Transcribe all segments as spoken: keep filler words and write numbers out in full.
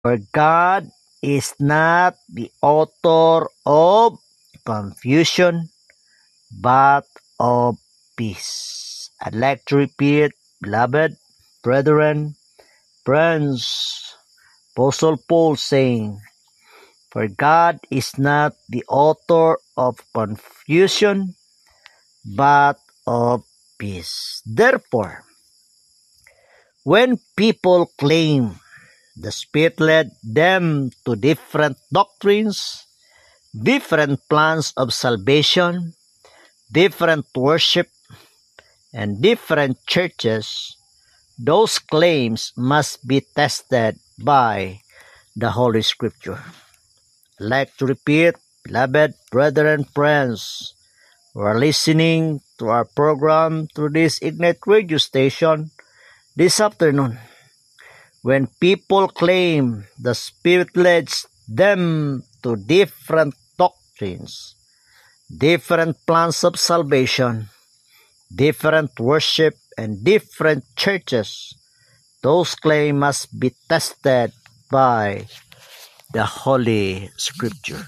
For God is not the author of confusion, but of peace. I'd like to repeat, beloved brethren, friends, Apostle Paul saying, for God is not the author of confusion, but of peace. Therefore, when people claim the Spirit led them to different doctrines, different plans of salvation, different worship, and different churches, those claims must be tested by the Holy Scripture. I'd like to repeat, beloved brethren, friends, who are listening to our program through this Ignite radio station this afternoon. When people claim the Spirit leads them to different doctrines, different plans of salvation, different worship, and different churches, those claims must be tested by the Holy Scripture.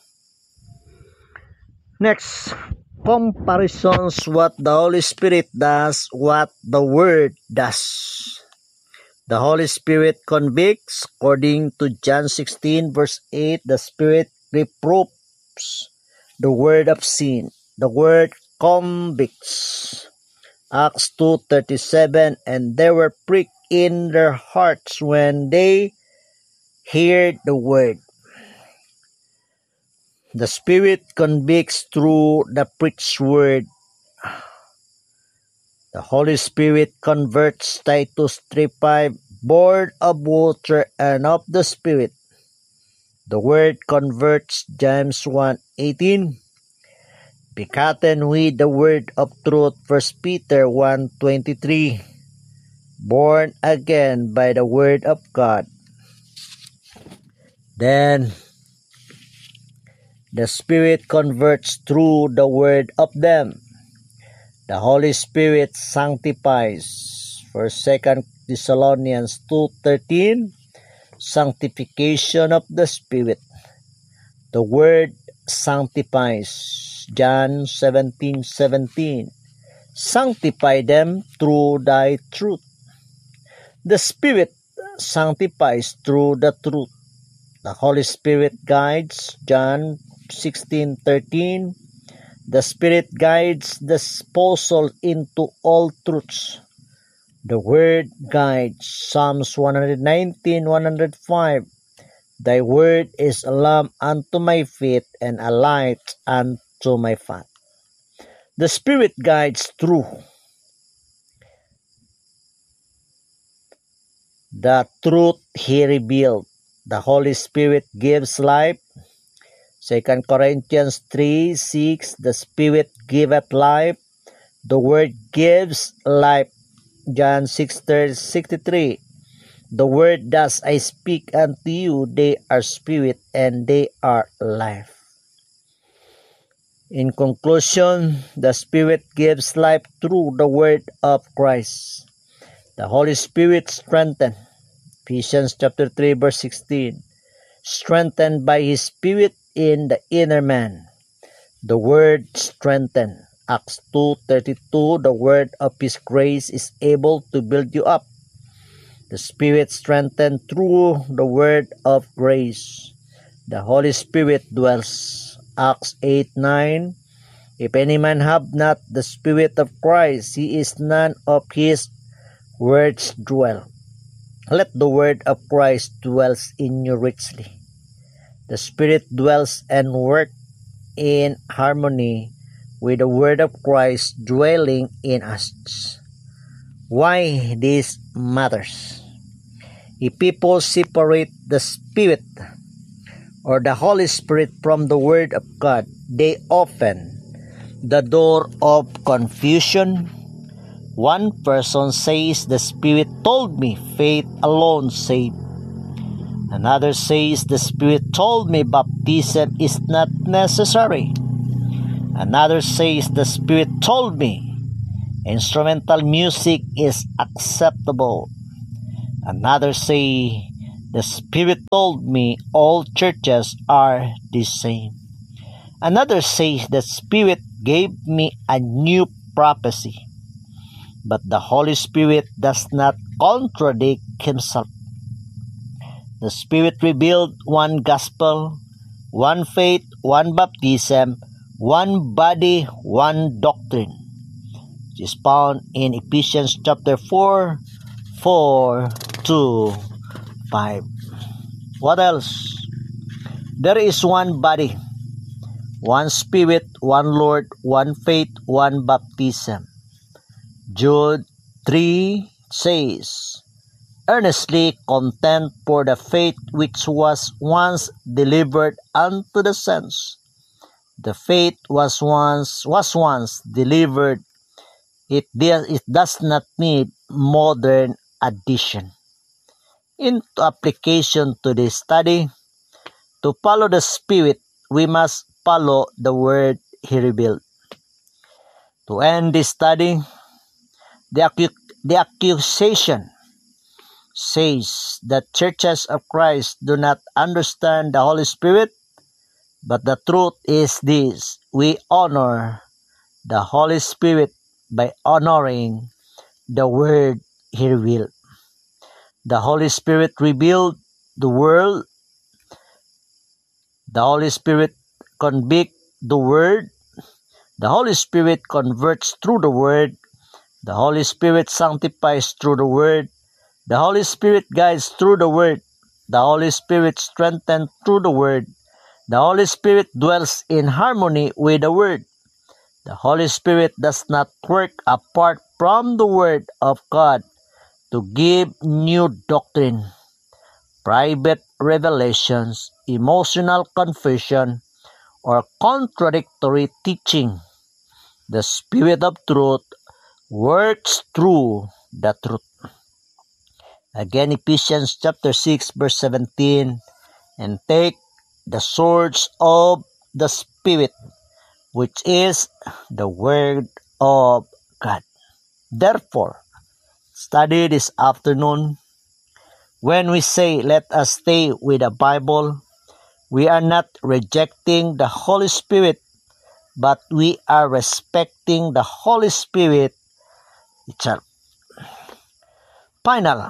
Next, comparisons what the Holy Spirit does, what the Word does. The Holy Spirit convicts, according to John sixteen verse eight, the Spirit reproves the word of sin. The word convicts. Acts two thirty-seven, and they were pricked in their hearts when they heard the word. The Spirit convicts through the preached word. The Holy Spirit converts, Titus three five, born of water and of the Spirit. The word converts, James one eighteen. Begotten with the word of truth, First Peter one twenty-three. Born again by the word of God. Then the Spirit converts through the word of them. The Holy Spirit sanctifies. For Second Thessalonians two thirteen, sanctification of the Spirit. The word sanctifies. John seventeen seventeen, sanctify them through thy truth. The Spirit sanctifies through the truth. The Holy Spirit guides. John sixteen thirteen, the Spirit guides the spousal into all truths. The Word guides. Psalms one nineteen one oh five, thy word is a lamp unto my feet and a light unto my path. The Spirit guides through the truth He revealed. The Holy Spirit gives life. Second Corinthians three six, the Spirit giveth life. The Word gives life. John six sixty-three, the word thus I speak unto you, they are spirit and they are life. In conclusion, the Spirit gives life through the word of Christ. The Holy Spirit strengthened. Ephesians chapter three verse sixteen, strengthened by His Spirit in the inner man. The word strengthened. Acts two thirty-two, the word of His grace is able to build you up. The Spirit strengthened through the word of grace. The Holy Spirit dwells. Acts eight nine, if any man have not the Spirit of Christ, he is none of His. Words dwell. Let the word of Christ dwells in you richly. The Spirit dwells and works in harmony with the word of Christ dwelling in us. Why this matters? If people separate the Spirit or the Holy Spirit from the Word of God, they open the door of confusion. One person says, the Spirit told me faith alone saved. Another says, the Spirit told me baptism is not necessary. Another says, the Spirit told me instrumental music is acceptable. Another say, The Spirit told me all churches are the same. Another says the Spirit gave me a new prophecy. But the Holy Spirit does not contradict himself. The Spirit revealed one gospel, one faith, one baptism, one body, one doctrine. It is found in Ephesians chapter four, four to five. What else? There is one body, one Spirit, one Lord, one faith, one baptism. Jude three says, earnestly contend for the faith which was once delivered unto the saints. The faith was once was once delivered. It, it does not need modern addition. In application to this study, to follow the Spirit, we must follow the word He revealed. To end this study, the, acu- the accusation says that churches of Christ do not understand the Holy Spirit, but the truth is this: we honor the Holy Spirit by honoring the word He revealed. The Holy Spirit revealed the world. The Holy Spirit convict the word. The Holy Spirit converts through the word. The Holy Spirit sanctifies through the word. The Holy Spirit guides through the word. The Holy Spirit strengthens through the word. The Holy Spirit dwells in harmony with the word. The Holy Spirit does not work apart from the word of God to give new doctrine, private revelations, emotional confusion, or contradictory teaching. The Spirit of truth works through the truth. Again, Ephesians chapter six, verse seventeen, and take the swords of the Spirit, which is the word of God. Therefore, study this afternoon. When we say, let us stay with the Bible, we are not rejecting the Holy Spirit, but we are respecting the Holy Spirit itself. Final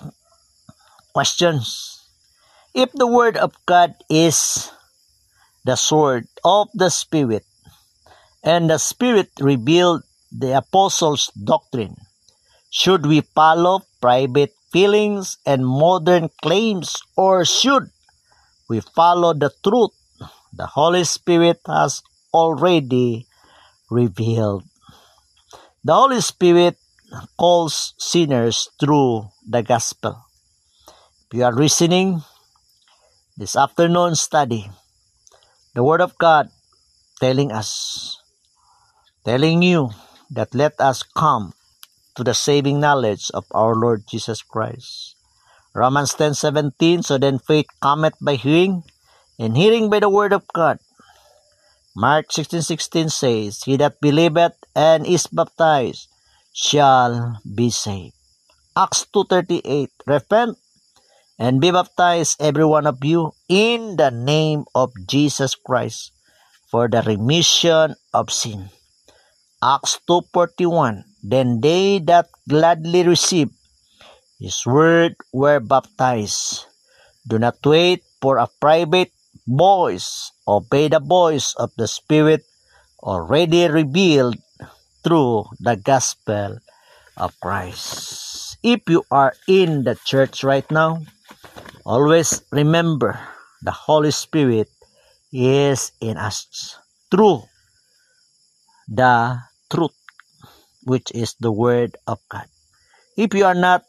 questions. If the Word of God is the sword of the Spirit, and the Spirit revealed the apostles' doctrine, should we follow private feelings and modern claims, or should we follow the truth the Holy Spirit has already revealed? The Holy Spirit calls sinners through the gospel. If you are listening this afternoon study, the Word of God telling us, telling you that let us come to the saving knowledge of our Lord Jesus Christ. Romans ten seventeen, so then faith cometh by hearing, and hearing by the word of God. Mark sixteen sixteen says, he that believeth and is baptized shall be saved. Acts two thirty-eight, repent and be baptized every one of you in the name of Jesus Christ for the remission of sin. Acts two forty-one, then they that gladly received His word were baptized. Do not wait for a private voice. Obey the voice of the Spirit already revealed through the gospel of Christ. If you are in the church right now, always remember the Holy Spirit is in us through the truth, which is the word of God. If you are not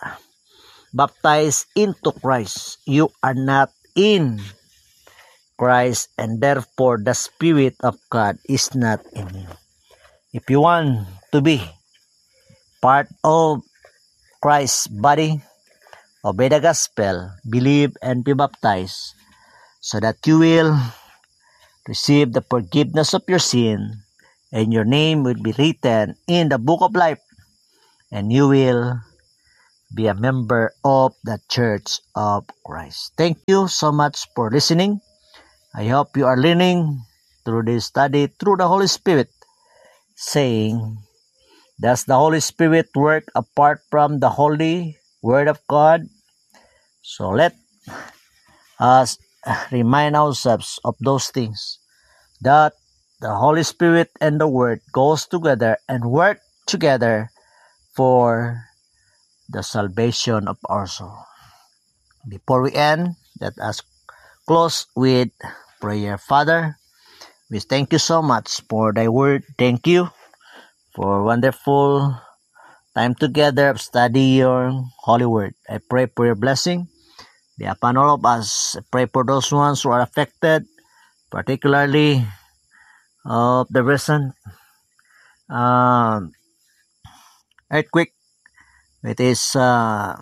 baptized into Christ, you are not in Christ, and therefore the Spirit of God is not in you. If you want to be part of Christ's body, obey the gospel, believe and be baptized, so that you will receive the forgiveness of your sin, and your name will be written in the book of life, and you will be a member of the Church of Christ. Thank you so much for listening. I hope you are learning through this study through the Holy Spirit, saying, does the Holy Spirit work apart from the Holy Word of God? So let us remind ourselves of those things, that the Holy Spirit and the Word goes together and work together for the salvation of our soul. Before we end, let us close with prayer. Father, we thank you so much for thy word. Thank you for wonderful time together of study your holy word. I pray for your blessing be upon all of us. I pray for those ones who are affected, particularly of the recent um, earthquake. It is uh,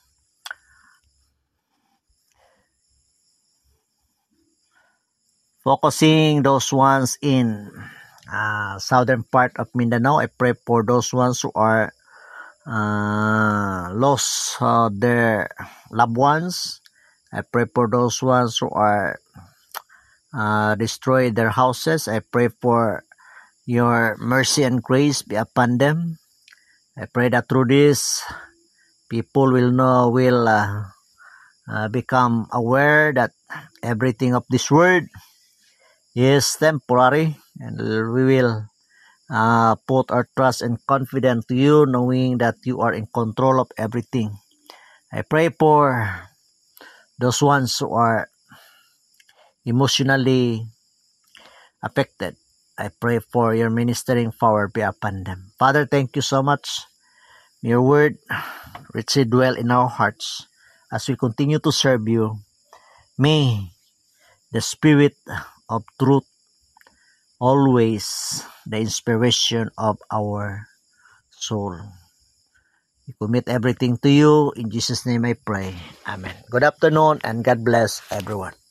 focusing those ones in uh, southern part of Mindanao. I pray for those ones who are uh, lost uh, their loved ones. I pray for those ones who are uh, destroyed their houses. I pray for your mercy and grace be upon them. I pray that through this, people will know, will uh, uh, become aware that everything of this world is temporary, and we will uh, put our trust and confidence to you, knowing that you are in control of everything. I pray for those ones who are emotionally affected. I pray for your ministering power be upon them. Father, thank you so much. May your word richly dwell in our hearts as we continue to serve you. May the Spirit of truth always the inspiration of our soul. We commit everything to you. In Jesus' name I pray. Amen. Good afternoon and God bless everyone.